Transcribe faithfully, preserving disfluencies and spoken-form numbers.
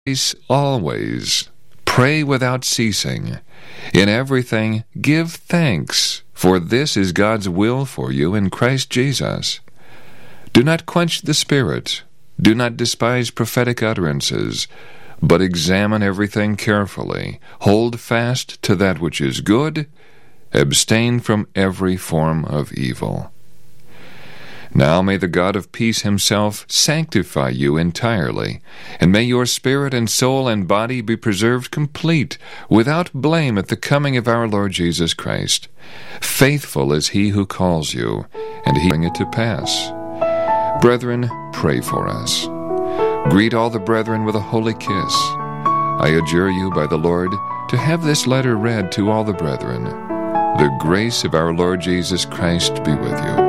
Rejoice always. Pray without ceasing. In everything give thanks, for this is God's will for you in Christ Jesus. Do not quench the Spirit. Do not despise prophetic utterances, but examine everything carefully. Hold fast to that which is good. Abstain from every form of evil. Now may the God of peace himself sanctify you entirely, and may your spirit and soul and body be preserved complete, without blame at the coming of our Lord Jesus Christ. Faithful is he who calls you, and he bring it to pass. Brethren, pray for us. Greet all the brethren with a holy kiss. I adjure you by the Lord to have this letter read to all the brethren. The grace of our Lord Jesus Christ be with you.